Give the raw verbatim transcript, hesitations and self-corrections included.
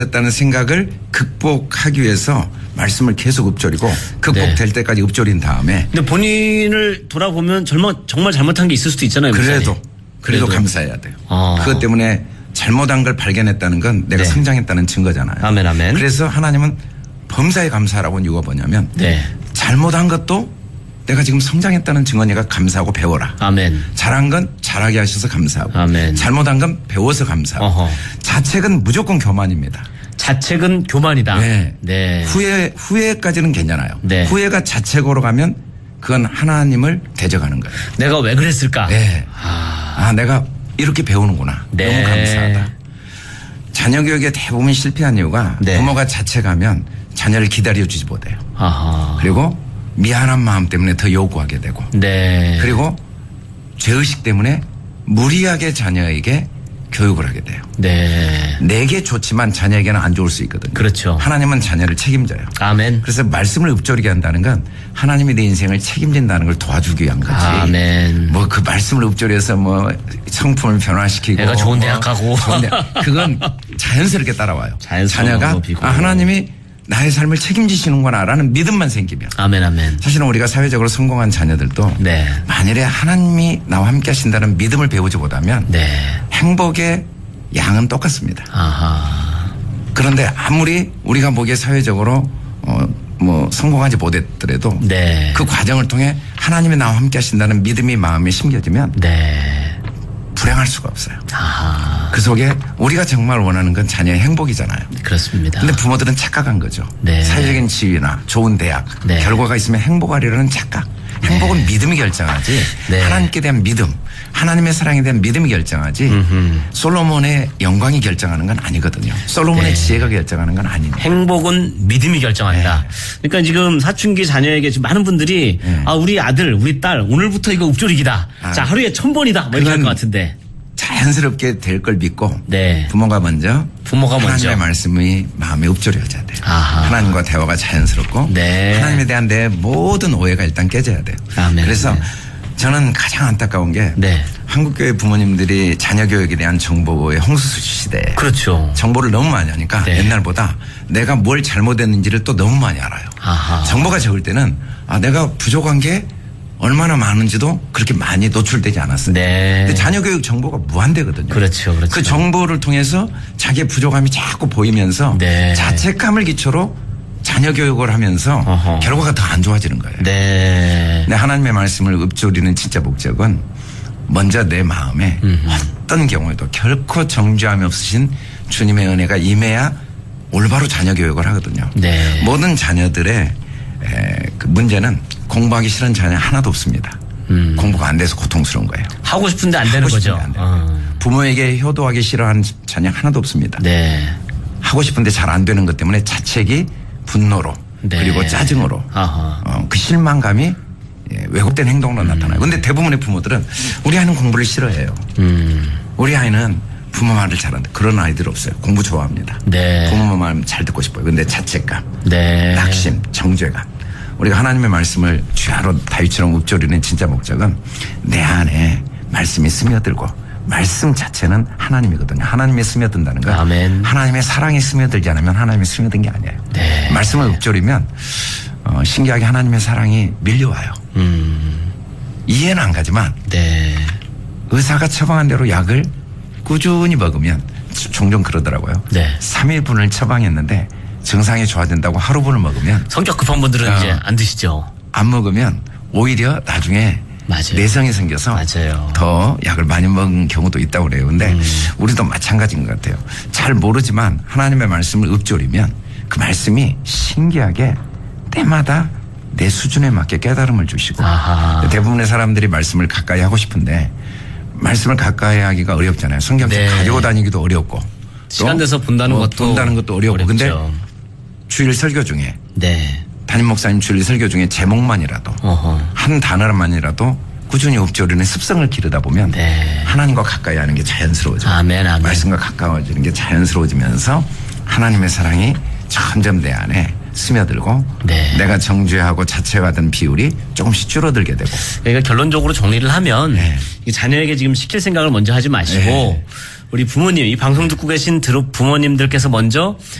다는 생각을 극복하기 위해서 말씀을 계속 읊조리고 극복될 네. 때까지 읊조린 다음에. 근데 본인을 돌아보면 정말, 정말 잘못한 게 있을 수도 있잖아요. 그래도, 그래도 그래도 감사해야 돼요. 아. 그것 때문에 잘못한 걸 발견했다는 건 내가 네. 성장했다는 증거잖아요. 아멘, 아멘. 그래서 하나님은 범사에 감사하라고 이유가 뭐냐면 네. 잘못한 것도 내가 지금 성장했다는 증거니까 감사하고 배워라. 아멘. 잘한 건 잘하게 하셔서 감사하고. 아멘. 잘못한 건 배워서 감사하고. 어허. 자책은 무조건 교만입니다. 자책은 교만이다. 네. 네. 후회, 후회까지는 괜찮아요. 네. 후회가 자책으로 가면 그건 하나님을 대적하는 거예요. 내가 왜 그랬을까? 네. 아, 아 내가 이렇게 배우는구나. 네. 너무 감사하다. 자녀 교육에 대부분 실패한 이유가 네. 부모가 자책하면 자녀를 기다려주지 못해요. 아하. 그리고 미안한 마음 때문에 더 요구하게 되고. 네. 그리고 죄의식 때문에 무리하게 자녀에게 교육을 하게 돼요. 네. 내게 좋지만 자녀에게는 안 좋을 수 있거든요. 그렇죠. 하나님은 자녀를 책임져요. 아멘. 그래서 말씀을 읊조리게 한다는 건 하나님이 내 인생을 책임진다는 걸 도와주기 위한 거지. 아멘. 뭐 그 말씀을 읊조려서 뭐 성품을 변화시키고. 내가 좋은 대학 가고. 좋은 대학. 그건 자연스럽게 따라와요. 자연스러운 자녀가 아, 하나님이 나의 삶을 책임지시는구나라는 믿음만 생기면. 아멘, 아멘. 사실은 우리가 사회적으로 성공한 자녀들도 네. 만일에 하나님이 나와 함께 하신다는 믿음을 배우지 못하면 네. 행복의 양은 똑같습니다. 아하. 그런데 아무리 우리가 보기에 사회적으로 어, 뭐 성공하지 못했더라도 네. 그 과정을 통해 하나님이 나와 함께 하신다는 믿음이 마음에 심겨지면 네. 불행할 수가 없어요. 아하. 그 속에 우리가 정말 원하는 건 자녀의 행복이잖아요. 그렇습니다. 근데 부모들은 착각한 거죠. 네. 사회적인 지위나 좋은 대학, 네. 결과가 있으면 행복하리라는 착각. 행복은 네. 믿음이 결정하지. 네. 하나님께 대한 믿음, 하나님의 사랑에 대한 믿음이 결정하지. 음흠. 솔로몬의 영광이 결정하는 건 아니거든요. 솔로몬의 네. 지혜가 결정하는 건 아닙니다. 행복은 믿음이 결정한다. 네. 그러니까 지금 사춘기 자녀에게 지금 많은 분들이 네. 아 우리 아들, 우리 딸 오늘부터 이거 읊조리기다. 아. 자 하루에 천 번이다. 뭐 이렇게 할 것 같은데. 자연스럽게 될 걸 믿고 네. 부모가 먼저 부모가 하나님의 먼저. 말씀이 마음에 읊조려져야 돼요. 아하. 하나님과 대화가 자연스럽고 네. 하나님에 대한 내 모든 오해가 일단 깨져야 돼요. 아멘. 그래서 네. 저는 가장 안타까운 게 네. 한국교회 부모님들이 자녀 교육에 대한 정보의 홍수수 시대에 그렇죠. 정보를 너무 많이 하니까 네. 옛날보다 내가 뭘 잘못했는지를 또 너무 많이 알아요. 아하. 정보가 적을 때는 아 내가 부족한 게 얼마나 많은지도 그렇게 많이 노출되지 않았어요. 네. 근데 자녀 교육 정보가 무한대거든요. 그렇죠, 그렇죠. 그 정보를 통해서 자기의 부족함이 자꾸 보이면서 네. 자책감을 기초로 자녀 교육을 하면서 어허. 결과가 더 안 좋아지는 거예요. 네. 근데 하나님의 말씀을 읊조리는 진짜 목적은 먼저 내 마음에 음흠. 어떤 경우에도 결코 정죄함이 없으신 주님의 은혜가 임해야 올바로 자녀 교육을 하거든요. 네. 모든 자녀들의 에, 그 문제는 공부하기 싫은 자녀 하나도 없습니다. 음. 공부가 안 돼서 고통스러운 거예요. 하고 싶은데 안 되는 거죠. 안 어. 부모에게 효도하기 싫어하는 자녀 하나도 없습니다. 네. 하고 싶은데 잘 안 되는 것 때문에 자책이 분노로 네. 그리고 짜증으로 어, 그 실망감이 예, 왜곡된 행동으로 음. 나타나요. 그런데 대부분의 부모들은 우리 아이는 공부를 싫어해요. 음. 우리 아이는 부모 말을 잘한다. 그런 아이들 없어요. 공부 좋아합니다. 네. 부모 말 잘 듣고 싶어요. 그런데 자책감, 네. 낙심, 정죄감. 우리가 하나님의 말씀을 쥐하로 다윗처럼 읊조리는 진짜 목적은 내 안에 말씀이 스며들고 말씀 자체는 하나님이거든요. 하나님이 스며든다는 건 아멘. 하나님의 사랑이 스며들지 않으면 하나님이 스며든 게 아니에요. 네. 말씀을 읊조리면 어, 신기하게 하나님의 사랑이 밀려와요. 음. 이해는 안 가지만 네. 의사가 처방한 대로 약을 꾸준히 먹으면 종종 그러더라고요. 네. 삼 일분을 처방했는데 증상이 좋아진다고 하루분을 먹으면 성격 급한 분들은 어, 이제 안 드시죠. 안 먹으면 오히려 나중에 맞아요. 내성이 생겨서 맞아요. 더 약을 많이 먹은 경우도 있다고 그래요. 근데 음. 우리도 마찬가지인 것 같아요. 잘 모르지만 하나님의 말씀을 읊조리면 그 말씀이 신기하게 때마다 내 수준에 맞게 깨달음을 주시고 아하. 대부분의 사람들이 말씀을 가까이 하고 싶은데 말씀을 가까이 하기가 어렵잖아요. 성경책 네. 가지고 다니기도 어렵고 시간 내서 본다는 뭐 것도 본다는 것도 어렵고 어렵죠. 근데 주일 설교 중에 네. 담임 목사님 주일 설교 중에 제목만이라도 어허. 한 단어만이라도 꾸준히 읊조리는 습성을 기르다 보면 네. 하나님과 가까이 하는 게 자연스러워져요. 아멘, 아멘. 말씀과 가까워지는 게 자연스러워지면서 하나님의 사랑이 점점 내 안에 스며들고 네. 내가 정죄하고 자책하던 비율이 조금씩 줄어들게 되고. 그러니까 결론적으로 정리를 하면 네. 자녀에게 지금 시킬 생각을 먼저 하지 마시고 네. 우리 부모님, 이 방송 듣고 계신 부모님들께서 먼저